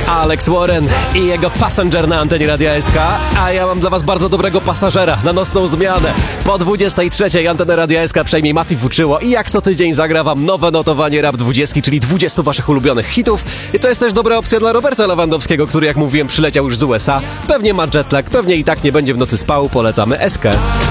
Alex Warren i jego Passenger na antenie Radia SK, a ja mam dla was bardzo dobrego pasażera na nocną zmianę. Po 23 antenę Radia SK przejmie Mati Fuczyło i jak co tydzień zagra wam nowe notowanie Rap 20, czyli 20 waszych ulubionych hitów. I to jest też dobra opcja dla Roberta Lewandowskiego, który jak mówiłem przyleciał już z USA. Pewnie ma jetlag, pewnie i tak nie będzie w nocy spał, polecamy SK.